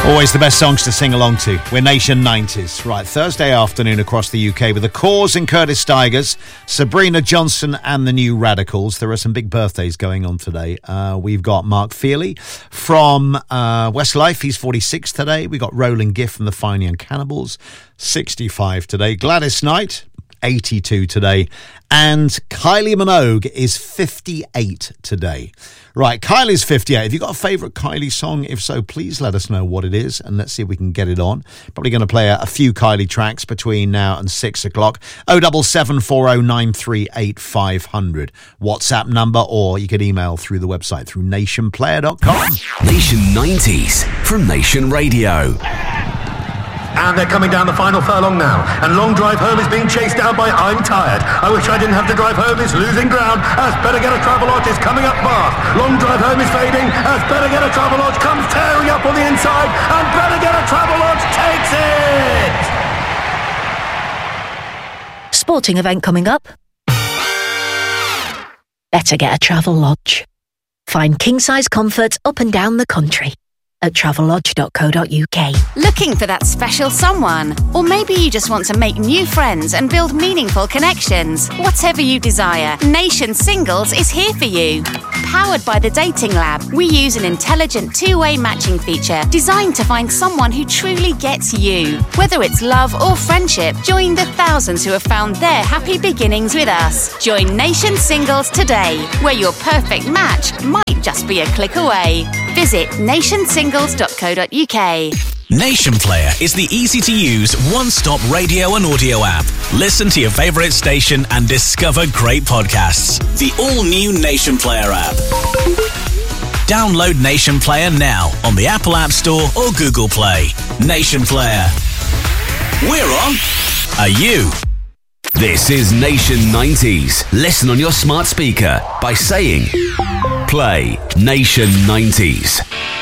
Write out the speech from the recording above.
Always the best songs to sing along to. We're Nation 90s. Right, Thursday afternoon across the UK with The Cause and Curtis Stigers, Sabrina Johnson and the New Radicals. There are some big birthdays going on today. We've got Mark Feely from Westlife. He's 46 today. We've got Roland Gift from the Fine Young Cannibals, 65 today. Gladys Knight, 82 today. And Kylie Minogue is 58 today. Right, Kylie's 58. Have you got a favourite Kylie song? If so, please let us know what it is and let's see if we can get it on. Probably going to play a few Kylie tracks between now and 6 o'clock. 07740938500. WhatsApp number, or you could email through the website through nationplayer.com. Nation 90s from Nation Radio. And they're coming down the final furlong now. And Long Drive Home is being chased down by I'm Tired. I wish I didn't have to drive home. It's losing ground as Better Get a Travelodge is coming up fast. Long Drive Home is fading as Better Get a Travelodge comes tearing up on the inside. And Better Get a Travelodge takes it! Sporting event coming up. Better Get a Travelodge. Find king-size comfort up and down the country at travellodge.co.uk. Looking for that special someone? Or maybe you just want to make new friends and build meaningful connections. Whatever you desire, Nation Singles is here for you. Powered by the Dating Lab, we use an intelligent two-way matching feature designed to find someone who truly gets you. Whether it's love or friendship, join the thousands who have found their happy beginnings with us. Join Nation Singles today, where your perfect match might just be a click away. Visit nationsingles.co.uk. Nation Player is the easy-to-use, one-stop radio and audio app. Listen to your favourite station and discover great podcasts. The all-new Nation Player app. Download Nation Player now on the Apple App Store or Google Play. Nation Player. We're on. Are you? This is Nation 90s. Listen on your smart speaker by saying, play Nation 90s.